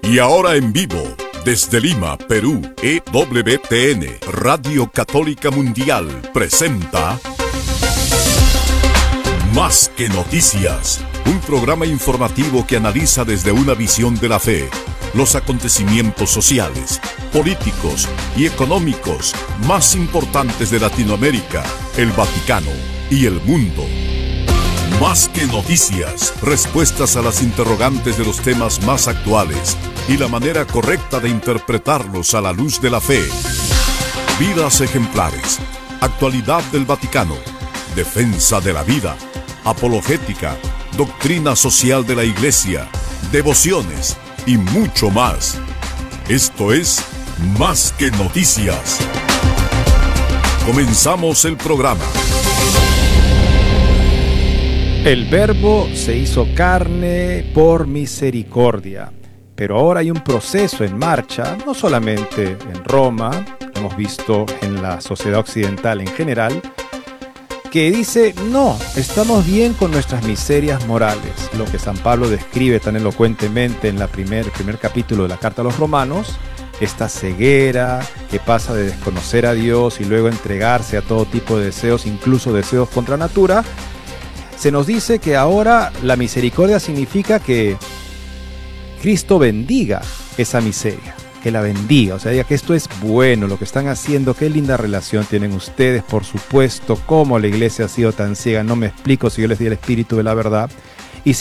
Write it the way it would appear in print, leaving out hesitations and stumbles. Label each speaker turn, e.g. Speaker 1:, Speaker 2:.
Speaker 1: Y ahora en vivo, desde Lima, Perú, EWTN, Radio Católica Mundial, presenta Más que Noticias, un programa informativo que analiza desde una visión de la fe los acontecimientos sociales, políticos y económicos más importantes de Latinoamérica, el Vaticano y el mundo. Más que noticias, respuestas a las interrogantes de los temas más actuales y la manera correcta de interpretarlos a la luz de la fe. Vidas ejemplares, actualidad del Vaticano, defensa de la vida, apologética, doctrina social de la Iglesia, devociones y mucho más. Esto es Más que Noticias. Comenzamos el programa.
Speaker 2: El Verbo se hizo carne por misericordia, pero ahora hay un proceso en marcha, no solamente en Roma, lo hemos visto en la sociedad occidental en general, que dice, no, estamos bien con nuestras miserias morales, lo que San Pablo describe tan elocuentemente en el primer capítulo de la Carta a los Romanos, esta ceguera que pasa de desconocer a Dios y luego entregarse a todo tipo de deseos, incluso deseos contra natura. Se nos dice que ahora la misericordia significa que Cristo bendiga esa miseria, que la bendiga, o sea, diga que esto es bueno, lo que están haciendo, qué linda relación tienen ustedes, por supuesto, cómo la iglesia ha sido tan ciega, no me explico si yo les di el espíritu de la verdad,